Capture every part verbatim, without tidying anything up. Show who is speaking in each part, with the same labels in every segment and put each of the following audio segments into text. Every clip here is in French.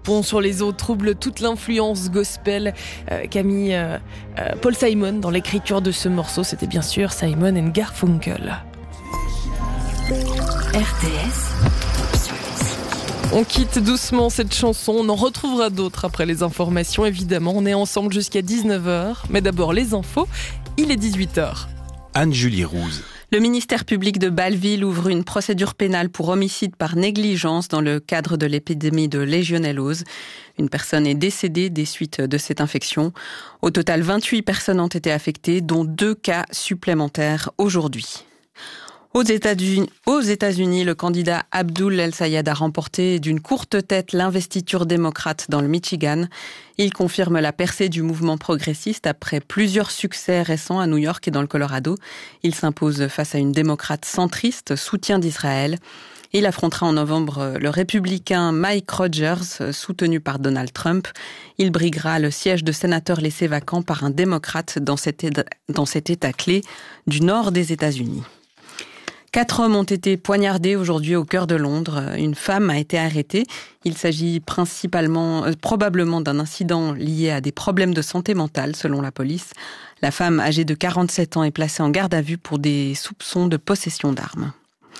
Speaker 1: pont sur les eaux trouble toute l'influence gospel euh, qu'a mis euh, euh, Paul Simon dans l'écriture de ce morceau. C'était bien sûr Simon and Garfunkel.
Speaker 2: R T S.
Speaker 1: On quitte doucement cette chanson, on en retrouvera d'autres après les informations évidemment. On est ensemble jusqu'à dix-neuf heures, mais d'abord les infos, il est dix-huit heures.
Speaker 3: Anne-Julie Rouse.
Speaker 4: Le ministère public de Bâle-Ville ouvre une procédure pénale pour homicide par négligence dans le cadre de l'épidémie de légionellose. Une personne est décédée des suites de cette infection. Au total, vingt-huit personnes ont été affectées, dont deux cas supplémentaires aujourd'hui. Aux États-Unis, aux États-Unis, le candidat Abdul El-Sayed a remporté d'une courte tête l'investiture démocrate dans le Michigan. Il confirme la percée du mouvement progressiste après plusieurs succès récents à New York et dans le Colorado. Il s'impose face à une démocrate centriste, soutien d'Israël. Il affrontera en novembre le républicain Mike Rogers, soutenu par Donald Trump. Il briguera le siège de sénateur laissé vacant par un démocrate dans cet état, dans cet état clé du nord des États-Unis. Quatre hommes ont été poignardés aujourd'hui au cœur de Londres. Une femme a été arrêtée. Il s'agit principalement, euh, probablement d'un incident lié à des problèmes de santé mentale, selon la police. La femme, âgée de quarante-sept ans, est placée en garde à vue pour des soupçons de possession d'armes.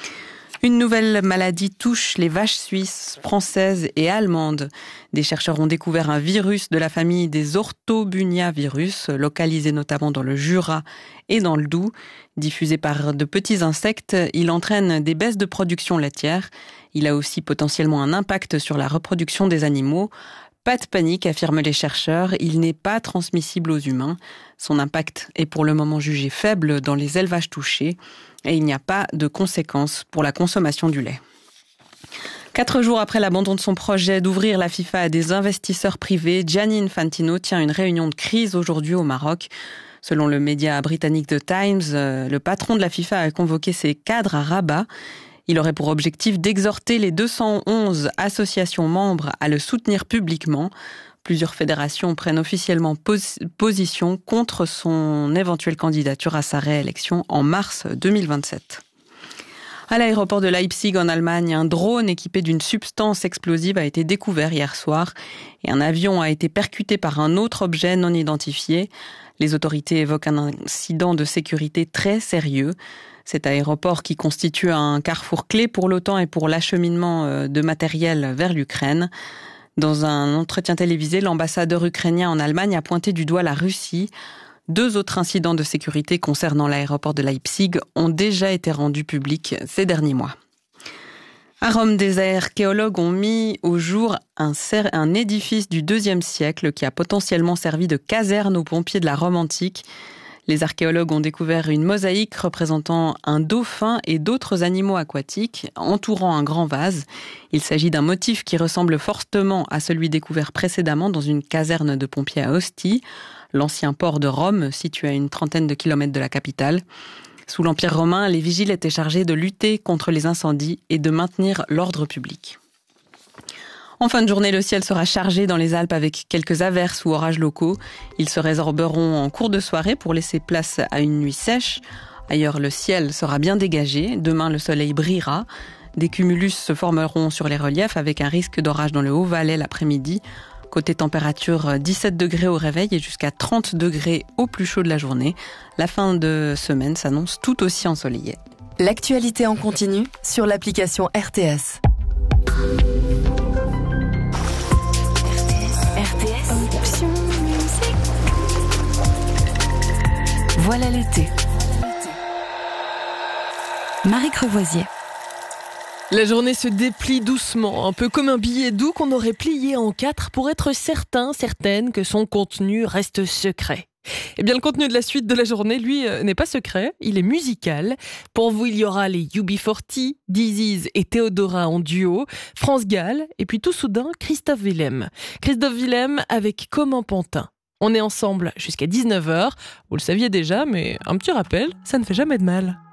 Speaker 4: Une nouvelle maladie touche les vaches suisses, françaises et allemandes. Des chercheurs ont découvert un virus de la famille des orthobuniavirus, localisé notamment dans le Jura et dans le Doubs. Diffusé par de petits insectes, il entraîne des baisses de production laitière. Il a aussi potentiellement un impact sur la reproduction des animaux. Pas de panique, affirment les chercheurs, il n'est pas transmissible aux humains. Son impact est pour le moment jugé faible dans les élevages touchés et il n'y a pas de conséquences pour la consommation du lait. Quatre jours après l'abandon de son projet d'ouvrir la FIFA à des investisseurs privés, Gianni Infantino tient une réunion de crise aujourd'hui au Maroc. Selon le média britannique The Times, le patron de la FIFA a convoqué ses cadres à Rabat. Il aurait pour objectif d'exhorter les deux cent onze associations membres à le soutenir publiquement. Plusieurs fédérations prennent officiellement pos- position contre son éventuelle candidature à sa réélection en mars deux mille vingt-sept. À l'aéroport de Leipzig en Allemagne, un drone équipé d'une substance explosive a été découvert hier soir et un avion a été percuté par un autre objet non identifié. Les autorités évoquent un incident de sécurité très sérieux. Cet aéroport qui constitue un carrefour clé pour l'OTAN et pour l'acheminement de matériel vers l'Ukraine. Dans un entretien télévisé, l'ambassadeur ukrainien en Allemagne a pointé du doigt la Russie. Deux autres incidents de sécurité concernant l'aéroport de Leipzig ont déjà été rendus publics ces derniers mois. À Rome, des archéologues ont mis au jour un, cer- un édifice du deuxième siècle qui a potentiellement servi de caserne aux pompiers de la Rome antique. Les archéologues ont découvert une mosaïque représentant un dauphin et d'autres animaux aquatiques entourant un grand vase. Il s'agit d'un motif qui ressemble fortement à celui découvert précédemment dans une caserne de pompiers à Ostie, l'ancien port de Rome situé à une trentaine de kilomètres de la capitale. Sous l'Empire romain, les vigiles étaient chargés de lutter contre les incendies et de maintenir l'ordre public. En fin de journée, le ciel sera chargé dans les Alpes avec quelques averses ou orages locaux. Ils se résorberont en cours de soirée pour laisser place à une nuit sèche. Ailleurs, le ciel sera bien dégagé. Demain, le soleil brillera. Des cumulus se formeront sur les reliefs avec un risque d'orage dans le Haut-Valais l'après-midi. Côté température, dix-sept degrés au réveil et jusqu'à trente degrés au plus chaud de la journée. La fin de semaine s'annonce tout aussi ensoleillée.
Speaker 2: L'actualité en continu sur l'application R T S. R T S, option musique. Voilà l'été. Marie Crevoisier.
Speaker 1: La journée se déplie doucement, un peu comme un billet doux qu'on aurait plié en quatre pour être certain, certaine que son contenu reste secret. Eh bien, le contenu de la suite de la journée, lui, euh, n'est pas secret, il est musical. Pour vous, il y aura les U B quarante, Disease et Théodora en duo, France Gall, et puis tout soudain, Christophe Willem. Christophe Willem avec Comme un pantin. On est ensemble jusqu'à dix-neuf heures, vous le saviez déjà, mais un petit rappel, ça ne fait jamais de mal.